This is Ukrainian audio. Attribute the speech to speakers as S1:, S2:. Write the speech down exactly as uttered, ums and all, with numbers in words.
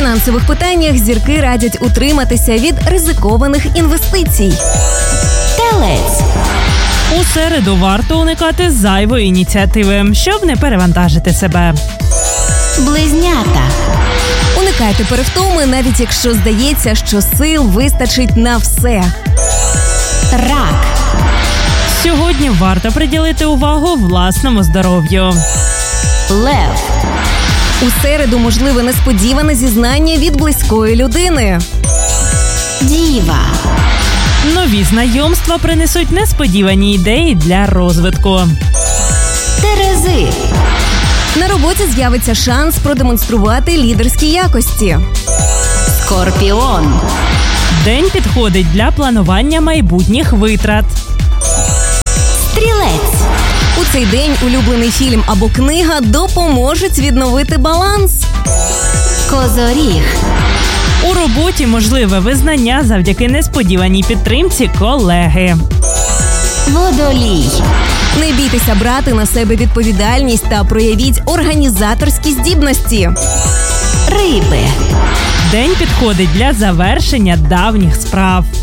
S1: фінансових питаннях зірки радять утриматися від ризикованих інвестицій. Телець.
S2: У середу варто уникати зайвої ініціативи, щоб не перевантажити себе.
S1: Близнята. Уникайте перевтоми, навіть якщо здається, що сил вистачить на все. Рак.
S2: Сьогодні варто приділити увагу власному здоров'ю.
S1: Лев. У середу можливе несподіване зізнання від близької людини. Діва.
S2: Нові знайомства принесуть несподівані ідеї для розвитку.
S1: Терези. На роботі з'явиться шанс продемонструвати лідерські якості. Скорпіон.
S2: День підходить для планування майбутніх витрат.
S1: Стрілець. У цей день улюблений фільм або книга допоможуть відновити баланс. Козоріг.
S2: У роботі можливе визнання завдяки несподіваній підтримці колеги.
S1: Водолій. Не бійтеся брати на себе відповідальність та проявіть організаторські здібності. Риби.
S2: День підходить для завершення давніх справ.